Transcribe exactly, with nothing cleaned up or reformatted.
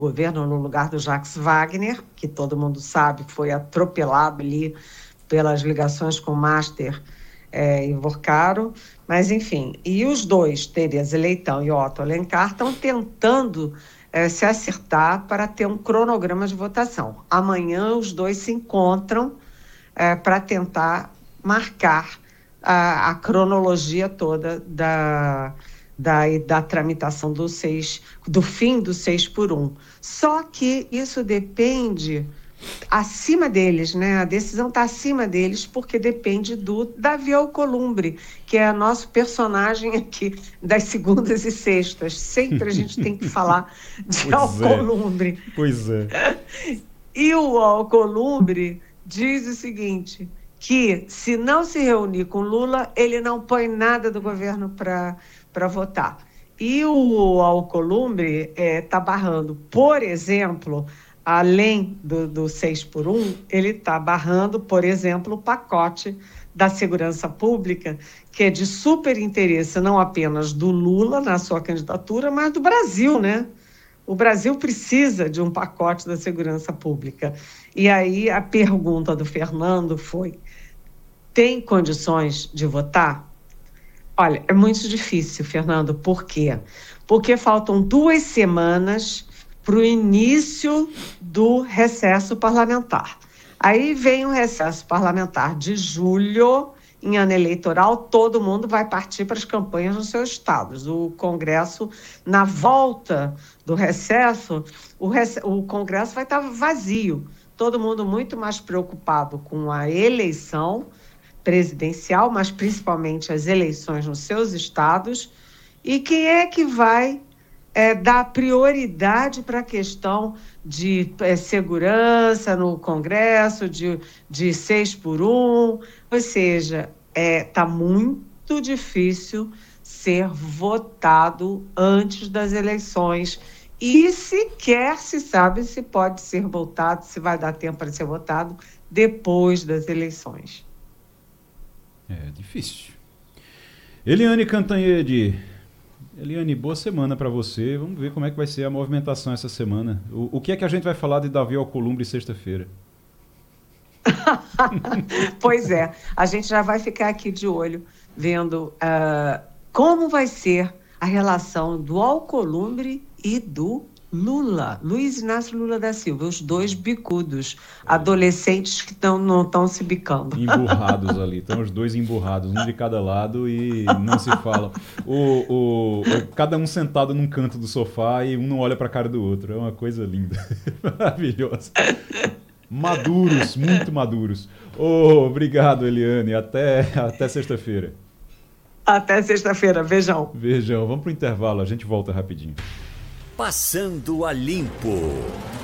governo no lugar do Jacques Wagner, que todo mundo sabe foi atropelado ali pelas ligações com Master é, e Vorcaro, mas enfim, e os dois, Tereza Leitão e Otto Alencar, estão tentando é, se acertar para ter um cronograma de votação. Amanhã os dois se encontram é, para tentar marcar a, a cronologia toda da... Da, da tramitação do, seis, do fim do seis por um. Só que isso depende acima deles, né? A decisão está acima deles porque depende do Davi Alcolumbre, que é nosso personagem aqui das segundas e sextas. Sempre a gente tem que falar de pois Alcolumbre. É. Pois é. E o Alcolumbre diz o seguinte, que se não se reunir com Lula, ele não põe nada do governo para para votar. E o Alcolumbre está é, barrando, por exemplo, além do, do seis por um, ele está barrando, por exemplo, o pacote da segurança pública, que é de super interesse não apenas do Lula na sua candidatura, mas do Brasil, né? O Brasil precisa de um pacote da segurança pública. E aí a pergunta do Fernando foi, tem condições de votar? Olha, é muito difícil, Fernando. Por quê? Porque faltam duas semanas para o início do recesso parlamentar. Aí vem o recesso parlamentar de julho, em ano eleitoral, todo mundo vai partir para as campanhas nos seus estados. O Congresso, na volta do recesso, o, rece... o Congresso vai estar vazio. Todo mundo muito mais preocupado com a eleição presidencial, mas principalmente as eleições nos seus estados, e quem é que vai é, dar prioridade para a questão de é, segurança no Congresso, de, de seis por um, ou seja, está é, muito difícil ser votado antes das eleições, e sequer se sabe se pode ser votado, se vai dar tempo para ser votado depois das eleições. É difícil. Eliane Cantanhede. Eliane, boa semana para você. Vamos ver como é que vai ser a movimentação essa semana. O, o que é que a gente vai falar de Davi Alcolumbre sexta-feira? Pois é, a gente já vai ficar aqui de olho, vendo uh, como vai ser a relação do Alcolumbre e do Lula, Luiz Inácio Lula da Silva, os dois bicudos, adolescentes que tão, não estão se bicando. Emburrados ali, estão os dois emburrados, um de cada lado e não se falam. O, o, o, cada um sentado num canto do sofá e um não olha para a cara do outro. É uma coisa linda, maravilhosa. Maduros, muito maduros. Oh, obrigado, Eliane. Até, até sexta-feira. Até sexta-feira. Beijão. Beijão. Vamos pro intervalo. A gente volta rapidinho. Passando a Limpo.